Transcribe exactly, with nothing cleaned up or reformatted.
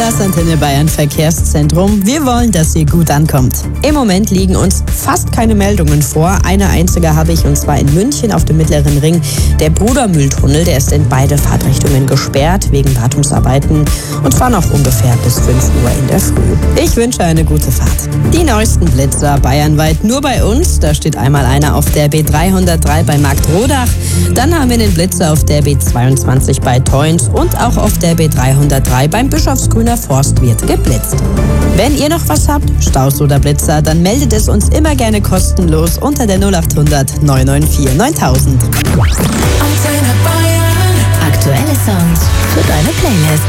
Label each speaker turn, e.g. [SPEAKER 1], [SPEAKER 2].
[SPEAKER 1] Das Antenne Bayern Verkehrszentrum. Wir wollen, dass ihr gut ankommt. Im Moment liegen uns fast keine Meldungen vor. Eine einzige habe ich, und zwar in München auf dem Mittleren Ring. Der Brudermühltunnel, der ist in beide Fahrtrichtungen gesperrt wegen Wartungsarbeiten und fahren auch ungefähr bis fünf Uhr in der Früh. Ich wünsche eine gute Fahrt. Die neuesten Blitzer bayernweit nur bei uns. Da steht einmal einer auf der B dreihundertdrei bei Marktrodach. Dann haben wir den Blitzer auf der B zweiundzwanzig bei Teuns und auch auf der B dreihundertdrei beim Bischofsgrüner Forst wird geblitzt. Wenn ihr noch was habt, Staus oder Blitzer, dann meldet es uns immer gerne kostenlos unter der null acht hundert neun neun vier neuntausend.
[SPEAKER 2] Antenne Bayern. Aktuelle Songs für deine Playlist.